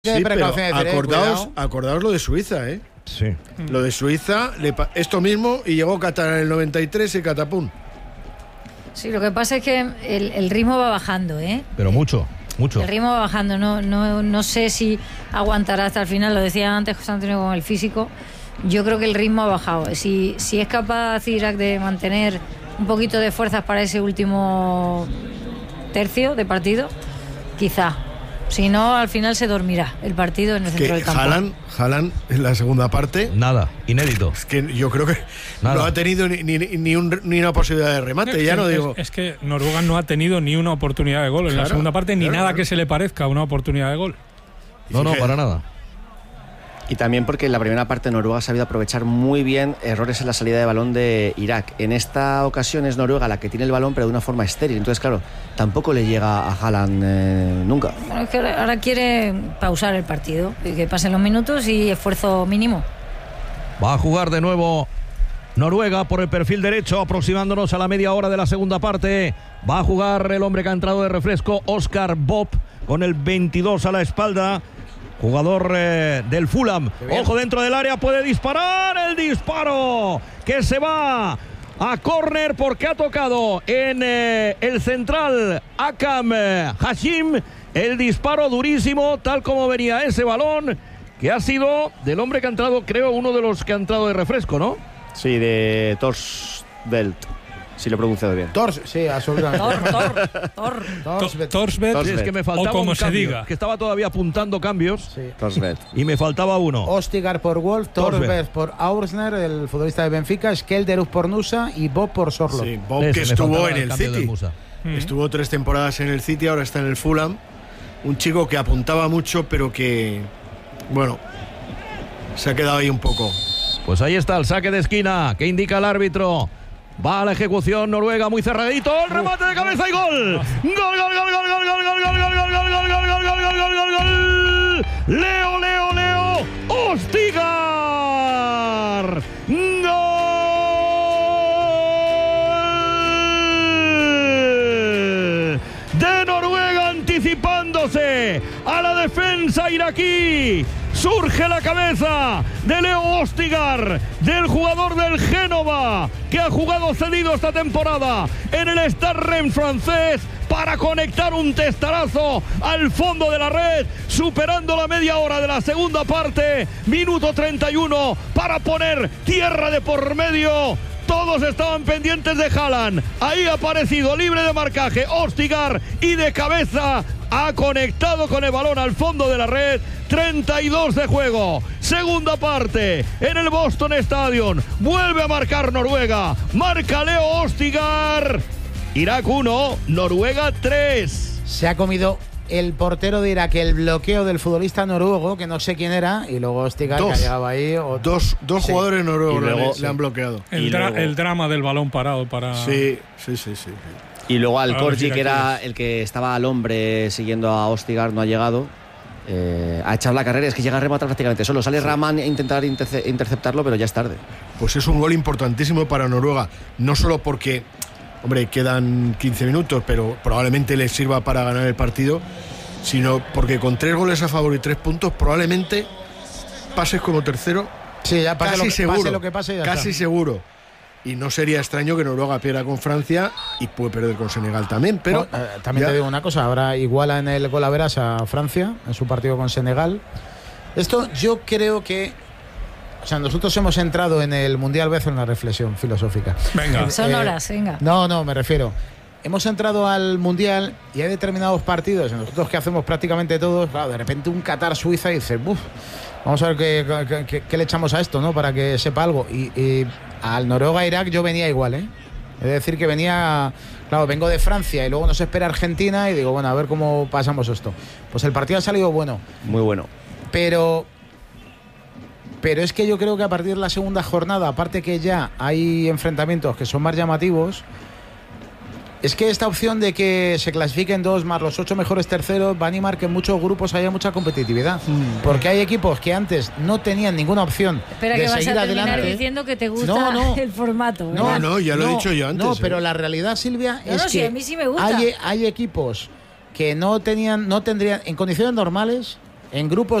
Sí, pero acordaos lo de Suiza, ¿eh? Sí. Lo de Suiza, esto mismo, y llegó Qatar en el 93 y catapum. Sí, lo que pasa es que el ritmo va bajando, ¿eh? Pero mucho. El ritmo va bajando, no sé si aguantará hasta el final, lo decía antes José Antonio con el físico. Yo creo que el ritmo ha bajado. Si es capaz Irak de mantener un poquito de fuerzas para ese último tercio de partido, quizá. Si no, al final se dormirá el partido en el centro del campo. Haaland en la segunda parte. Nada, inédito. Es que yo creo que no ha tenido ni una posibilidad de remate. Es que Noruega no ha tenido ni una oportunidad de gol en la segunda parte, ni nada que se le parezca a una oportunidad de gol. No, para nada. Y también porque en la primera parte Noruega ha sabido aprovechar muy bien errores en la salida de balón de Irak. En esta ocasión es Noruega la que tiene el balón, pero de una forma estéril. Entonces, claro, tampoco le llega a Haaland nunca. Bueno, es que ahora quiere pausar el partido, que pasen los minutos y esfuerzo mínimo. Va a jugar de nuevo Noruega por el perfil derecho, aproximándonos a la media hora de la segunda parte. Va a jugar el hombre que ha entrado de refresco, Oscar Bob, con el 22 a la espalda. Jugador del Fulham. Ojo dentro del área, puede disparar. El disparo que se va a córner porque ha tocado en el central Akam Hashim. El disparo durísimo, tal como venía ese balón, que ha sido del hombre que ha entrado, creo, uno de los que ha entrado de refresco, ¿no? Sí, de Torsveld. Si lo he pronunciado bien. Sí, absolutamente. Torsveld. Es que me faltaba o como un se cambio, diga. que estaba todavía apuntando cambios. Sí. Torsveld. Y me faltaba uno. Ostigar por Wolf, Torsveld por Aursner, el futbolista de Benfica, Skelderud por Nusa y Bob por Sorlo. Sí, Bob que estuvo en el City. Estuvo 3 temporadas en el City, ahora está en el Fulham. Un chico que apuntaba mucho, pero que, bueno, se ha quedado ahí un poco. Pues ahí está el saque de esquina que indica el árbitro. Va a la ejecución Noruega muy cerradito, el remate de cabeza y gol. Gol. Leo Ostigar. Gol de Noruega anticipándose a la defensa iraquí. Surge la cabeza de Leo Ostigar, del jugador del Génova, que ha jugado cedido esta temporada en el Stade Rennes francés, para conectar un testarazo al fondo de la red, superando la media hora de la segunda parte, minuto 31, para poner tierra de por medio. Todos estaban pendientes de Haaland. Ahí ha aparecido libre de marcaje Ostigar y de cabeza ha conectado con el balón al fondo de la red. 32 de juego. Segunda parte en el Boston Stadium. Vuelve a marcar Noruega. Marca Leo Ostigar. Irak 1, Noruega 3. Se ha comido el portero de Irak el bloqueo del futbolista noruego, que no sé quién era, y luego Ostigar que ha llegado ahí. Dos jugadores noruegos le han bloqueado. El drama del balón parado para... Sí. Y luego al Corgi, que era el que estaba al hombre siguiendo a Ostigar, no ha llegado. Ha echado la carrera, es que llega a rematar prácticamente solo. Sale Rahman a intentar interceptarlo, pero ya es tarde. Pues es un gol importantísimo para Noruega, no solo porque, hombre, quedan 15 minutos, pero probablemente les sirva para ganar el partido, sino porque con 3 goles a favor y 3 puntos, probablemente pases como tercero. Sí, ya casi seguro. Pase lo que pase, ya casi está. Seguro. Y no sería extraño que Noruega pierda con Francia y puede perder con Senegal también, pero... también te digo una cosa, ahora iguala en el gol a veras a Francia, en su partido con Senegal. Esto yo creo que... O sea, nosotros hemos entrado en el Mundial B en una reflexión filosófica. Venga. Son horas, venga. No, me refiero. Hemos entrado al Mundial y hay determinados partidos, nosotros que hacemos prácticamente todos, claro, de repente un Qatar-Suiza y dices, vamos a ver qué le echamos a esto, ¿no? Para que sepa algo. Y al Noruega-Irak yo venía igual, ¿eh? Es decir, que venía... Claro, vengo de Francia y luego nos espera Argentina y digo, bueno, a ver cómo pasamos esto. Pues el partido ha salido bueno. Muy bueno. Pero es que yo creo que a partir de la segunda jornada, aparte que ya hay enfrentamientos que son más llamativos, es que esta opción de que se clasifiquen 2 más los 8 mejores terceros va a animar que en muchos grupos haya mucha competitividad. Porque hay equipos que antes no tenían ninguna opción Espera, de que seguir vas a terminar adelante. diciendo que te gusta el formato, ¿verdad? No, ya lo he dicho yo antes. No, pero la realidad, Silvia, es sí, que a mí sí me gusta. hay equipos que no tendrían, en condiciones normales, en grupos